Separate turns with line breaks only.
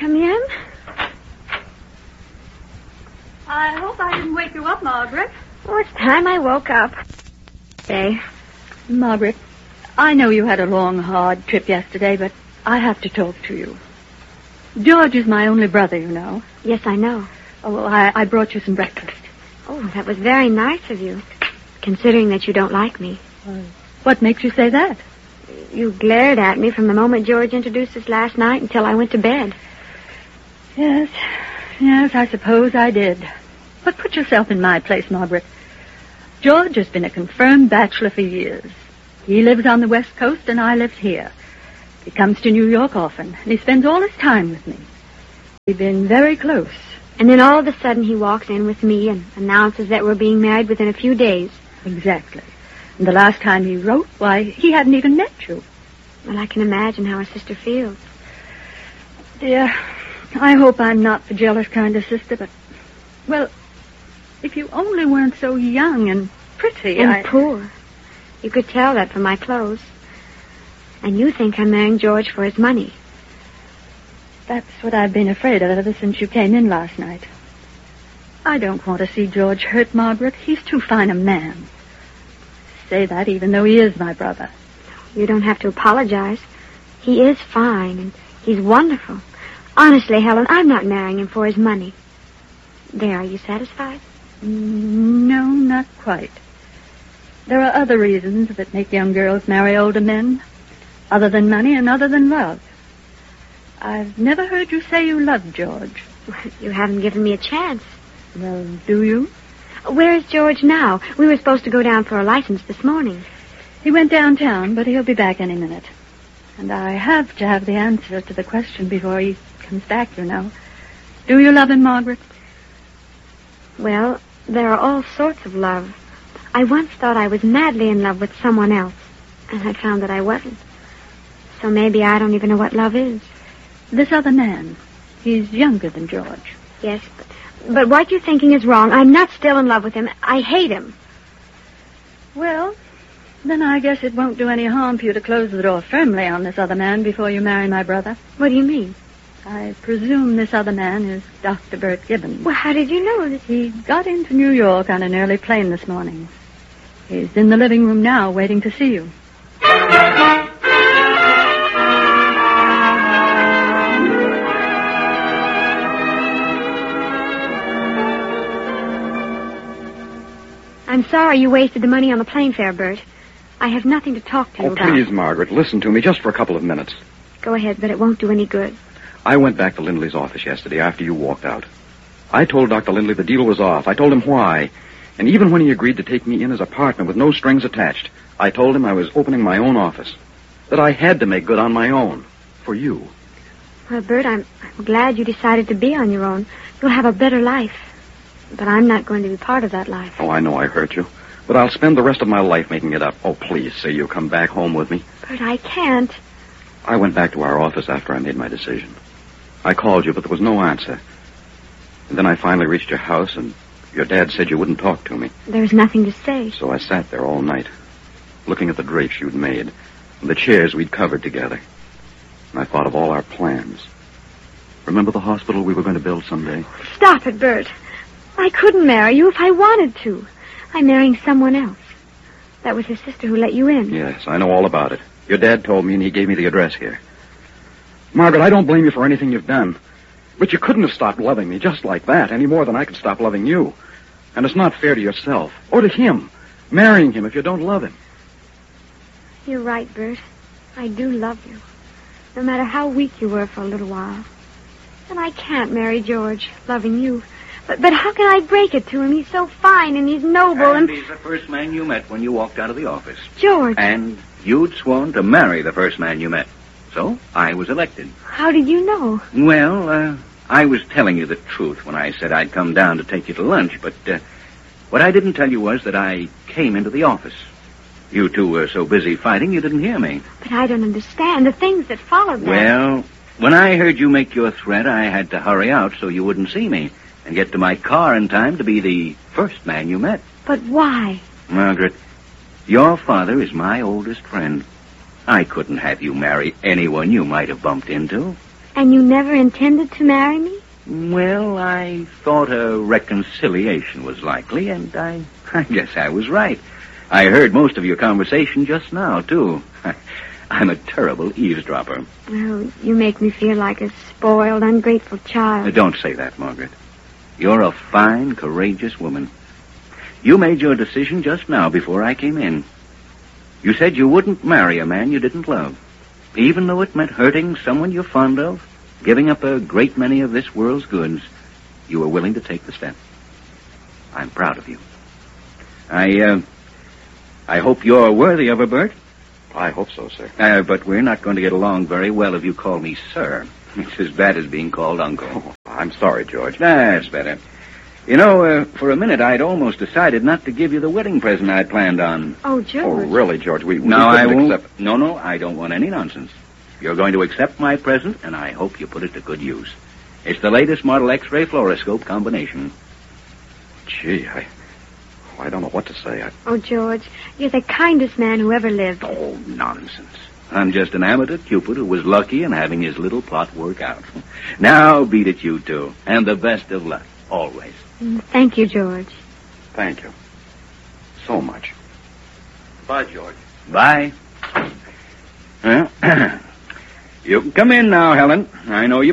come in?
I hope I didn't wake you up, Margaret.
Oh, it's time I woke up. Hey.
Margaret, I know you had a long, hard trip yesterday, but I have to talk to you. George is my only brother, you know.
Yes, I know.
Oh, well, I brought you some breakfast.
Oh, that was very nice of you, considering that you don't like me.
What makes you say that?
You glared at me from the moment George introduced us last night until I went to bed.
Yes, I suppose I did. But put yourself in my place, Margaret. George has been a confirmed bachelor for years. He lives on the West Coast and I live here. He comes to New York often, and he spends all his time with me. We've been very close.
And then all of a sudden he walks in with me and announces that we're being married within a few days.
Exactly. And the last time he wrote, why, he hadn't even met you.
Well, I can imagine how his sister feels.
Dear, I hope I'm not the jealous kind of sister, but, well, if you only weren't so young and pretty,
and poor. You could tell that from my clothes. And you think I'm marrying George for his money.
That's what I've been afraid of ever since you came in last night. I don't want to see George hurt, Margaret. He's too fine a man. I say that even though he is my brother.
You don't have to apologize. He is fine, and he's wonderful. Honestly, Helen, I'm not marrying him for his money. There, are you satisfied?
No, not quite. There are other reasons that make young girls marry older men, other than money and other than love. I've never heard you say you loved George.
You haven't given me a chance.
Well, do you?
Where is George now? We were supposed to go down for a license this morning.
He went downtown, but he'll be back any minute. And I have to have the answer to the question before he comes back, you know. Do you love him, Margaret?
Well, there are all sorts of love. I once thought I was madly in love with someone else, and I found that I wasn't. So maybe I don't even know what love is.
This other man, he's younger than George.
Yes, but what you're thinking is wrong. I'm not still in love with him. I hate him.
Well, then I guess it won't do any harm for you to close the door firmly on this other man before you marry my brother.
What do you mean?
I presume this other man is Dr. Bert Gibbons.
Well, how did you know that?
He got into New York on an early plane this morning. He's in the living room now, waiting to see you.
I'm sorry you wasted the money on the plane fare, Bert. I have nothing to talk to you about.
Oh, please, Margaret, listen to me just for a couple of minutes.
Go ahead, but it won't do any good.
I went back to Lindley's office yesterday after you walked out. I told Dr. Lindley the deal was off. I told him why. And even when he agreed to take me in as a partner with no strings attached, I told him I was opening my own office. That I had to make good on my own. For you.
Well, Bert, I'm glad you decided to be on your own. You'll have a better life. But I'm not going to be part of that life.
Oh, I know I hurt you. But I'll spend the rest of my life making it up. Oh, please, say you'll come back home with me.
Bert, I can't.
I went back to our office after I made my decision. I called you, but there was no answer. And then I finally reached your house, and your dad said you wouldn't talk to me.
There's nothing to say.
So I sat there all night, looking at the drapes you'd made, and the chairs we'd covered together. And I thought of all our plans. Remember the hospital we were going to build someday?
Stop it, Bert. I couldn't marry you if I wanted to. I'm marrying someone else. That was his sister who let you in.
Yes, I know all about it. Your dad told me, and he gave me the address here. Margaret, I don't blame you for anything you've done. But you couldn't have stopped loving me just like that, any more than I could stop loving you. And it's not fair to yourself, or to him, marrying him if you don't love him.
You're right, Bert. I do love you, no matter how weak you were for a little while. And I can't marry George, loving you. But how can I break it to him? He's so fine and he's noble and...
he's the first man you met when you walked out of the office.
George.
And you'd sworn to marry the first man you met. So I was elected.
How did you know?
Well, I was telling you the truth when I said I'd come down to take you to lunch, but what I didn't tell you was that I came into the office. You two were so busy fighting you didn't hear me.
But I don't understand the things that followed that.
Well, when I heard you make your threat, I had to hurry out so you wouldn't see me and get to my car in time to be the first man you met.
But why?
Margaret, your father is my oldest friend. I couldn't have you marry anyone you might have bumped into.
And you never intended to marry me?
Well, I thought a reconciliation was likely, and I guess I was right. I heard most of your conversation just now, too. I'm a terrible eavesdropper.
Oh, you make me feel like a spoiled, ungrateful child.
Don't say that, Margaret. You're a fine, courageous woman. You made your decision just now before I came in. You said you wouldn't marry a man you didn't love, even though it meant hurting someone you're fond of, giving up a great many of this world's goods. You were willing to take the step. I'm proud of you. I hope you're worthy of her, Bert.
I hope so, sir.
But we're not going to get along very well if you call me sir. It's as bad as being called uncle.
Oh, I'm sorry, George.
That's better. You know, for a minute, I'd almost decided not to give you the wedding present I'd planned on.
Oh, George.
Oh, really, George? We
No, I
couldn't
won't.
accept...
No, I don't want any nonsense. You're going to accept my present, and I hope you put it to good use. It's the latest model X-ray fluoroscope combination.
Gee, I don't know what to say.
Oh, George, you're the kindest man who ever lived.
Oh, nonsense. I'm just an amateur Cupid who was lucky in having his little plot work out. Now, beat it, you two. And the best of luck, always.
Thank you, George.
Thank you. So much. Bye, George.
Bye. Well, you can come in now, Helen. I know you